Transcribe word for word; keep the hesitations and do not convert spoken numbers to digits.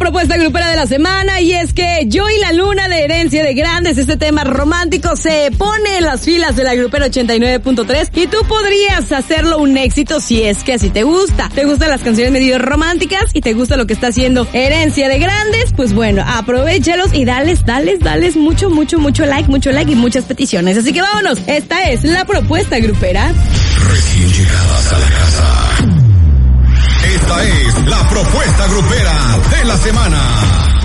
propuesta grupera de la semana, y es que Yo y la Luna de Herencia de Grandes, este tema romántico, se pone en las filas de la grupera ochenta y nueve punto tres y tú podrías hacerlo un éxito si es que así te gusta. ¿Te gustan las canciones medio románticas y te gusta lo que está haciendo Herencia de Grandes? Pues bueno, aprovéchalos y dales, dales, dales mucho, mucho, mucho like, mucho like y muchas peticiones. Así que vámonos, esta es la propuesta grupera. Recién llegadas a la casa. Esta es la propuesta grupera de la semana.